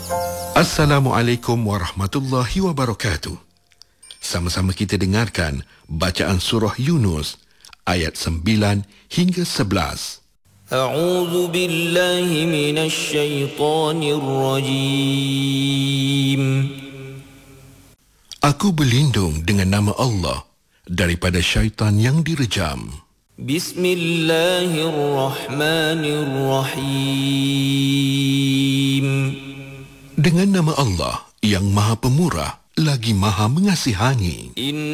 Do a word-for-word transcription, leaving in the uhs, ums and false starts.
Assalamualaikum warahmatullahi wabarakatuh. Sama-sama kita dengarkan bacaan surah Yunus ayat sembilan hingga sebelas. A'udzu billahi minasy syaithanir rajim. Aku berlindung dengan nama Allah daripada syaitan yang direjam. Bismillahirrahmanirrahim. Dengan nama Allah yang Maha Pemurah lagi Maha Mengasihani.